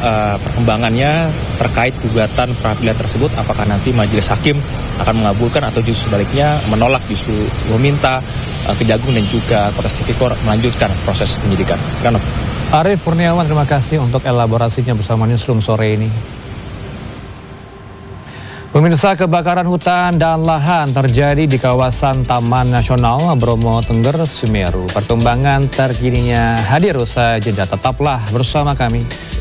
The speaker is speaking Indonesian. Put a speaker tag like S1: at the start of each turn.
S1: perkembangannya terkait gugatan pra-peradilan tersebut, apakah nanti majelis hakim akan mengabulkan atau justru sebaliknya menolak, justru meminta Kejagung dan juga Polres Tipikor melanjutkan proses penyidikan.
S2: Arief Kurniawan, terima kasih untuk elaborasinya bersama Newsroom sore ini. Pemirsa, kebakaran hutan dan lahan terjadi di kawasan Taman Nasional Bromo Tengger, Semeru. Perkembangan terkininya hadir usai jeda. Tetaplah bersama kami.